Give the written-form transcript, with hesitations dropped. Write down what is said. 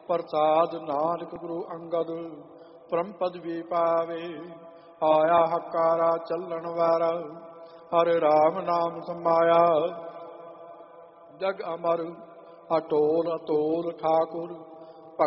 ਪ੍ਰਸਾਦ ਨਾਨਕ ਗੁਰੂ ਅੰਗਦ ਪਰਮ ਪਦਵੀ ਪਾਵੇ। ਆਇਆ ਹਕਾਰਾ ਚੱਲਣ ਵਾਰਾ ਹਰਿ ਰਾਮ ਨਾਮ ਸਮਾਇਆ। ਜਗ ਅਮਰ ਅਟੋਲ ਅਟੋਲ ਠਾਕੁਰ